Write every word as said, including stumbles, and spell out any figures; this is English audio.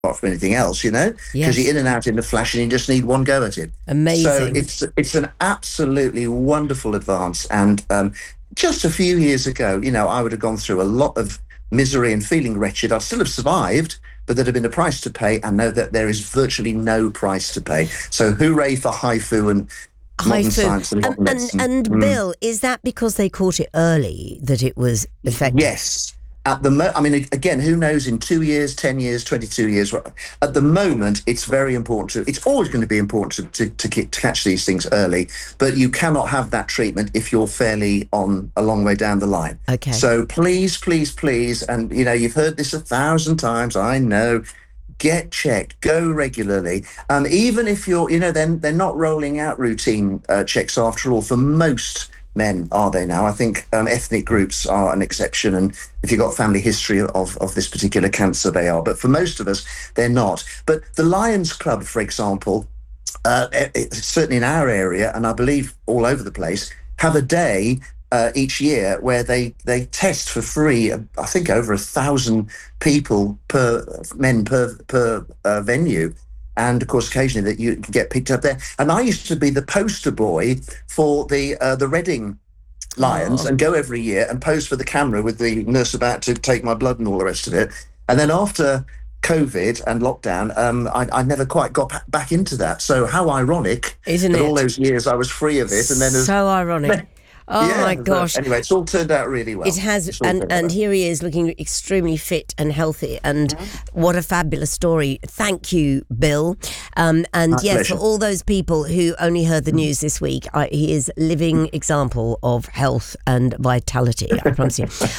apart from anything else, you know, because Yes. you're in and out in a flash and you just need one go at it. So Amazing. it's it's an absolutely wonderful advance. And um, just a few years ago, you know, I would have gone through a lot of misery and feeling wretched. I'd still have survived, but there'd have been a price to pay, and know that there is virtually no price to pay. So hooray for HIFU and modern Hyphen. science and Um, modern and medicine. and Mm. Bill, is that because they caught it early that it was effective? Yes. At the mo- I mean, again, who knows in two years, ten years, twenty-two years? At the moment, it's very important to, it's always going to be important to, to, to, ki- to catch these things early, but you cannot have that treatment if you're fairly on a long way down the line. Okay. So please, please, please, and you know, you've heard this a thousand times, I know, get checked, go regularly. Um, even if you're, you know, then they're not rolling out routine uh, checks after all for most men, are they now? I think um, ethnic groups are an exception, and if you've got family history of, of this particular cancer, they are. But for most of us, they're not. But the Lions Club, for example, uh, it, it- certainly in our area, and I believe all over the place, have a day uh, each year where they, they test for free, uh, I think over a thousand people per men per per uh, venue. And of course, occasionally that you can get picked up there. And I used to be the poster boy for the uh, the Reading Lions, Oh. and go every year and pose for the camera with the nurse about to take my blood and all the rest of it. And then after COVID and lockdown, um, I, I never quite got pa- back into that. So how ironic Isn't that it? all those years I was free of it, and then as So ironic. Oh yeah, my but gosh. anyway, it's all turned out really well. It has, It's all and, turned and out. here he is looking extremely fit and healthy, and what a fabulous story. Thank you, Bill. Um, and My yes, pleasure. for all those people who only heard the news this week, I, he is living example of health and vitality, I promise you.